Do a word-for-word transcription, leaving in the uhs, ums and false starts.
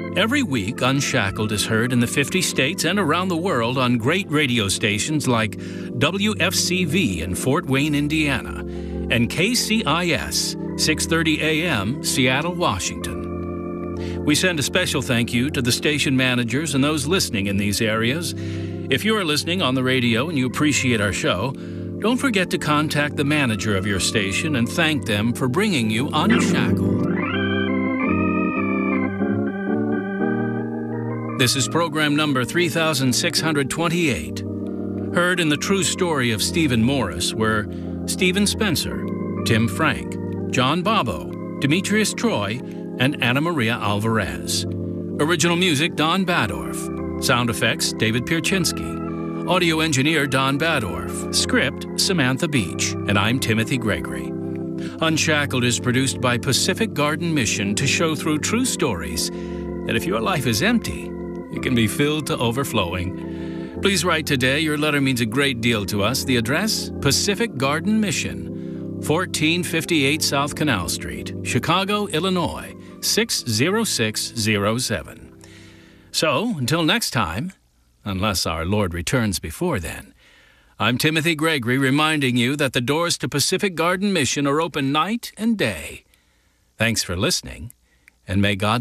Every week, Unshackled is heard in the fifty states and around the world on great radio stations like W F C V in Fort Wayne, Indiana, and K C I S, six thirty A M, Seattle, Washington. We send a special thank you to the station managers and those listening in these areas. If you are listening on the radio and you appreciate our show, don't forget to contact the manager of your station and thank them for bringing you Unshackled. This is program number three thousand six hundred twenty-eight, heard in the true story of Stephen Morris, where Stephen Spencer, Tim Frank, John Bobo, Demetrius Troy, and Anna Maria Alvarez. Original music, Don Badorf. Sound effects, David Pierczynski. Audio engineer, Don Badorf. Script, Samantha Beach. And I'm Timothy Gregory. Unshackled is produced by Pacific Garden Mission to show through true stories that if your life is empty, it can be filled to overflowing. Please write today. Your letter means a great deal to us. The address, Pacific Garden Mission, fourteen fifty-eight South Canal Street, Chicago, Illinois, six zero six zero seven. So, until next time, unless our Lord returns before then, I'm Timothy Gregory reminding you that the doors to Pacific Garden Mission are open night and day. Thanks for listening, and may God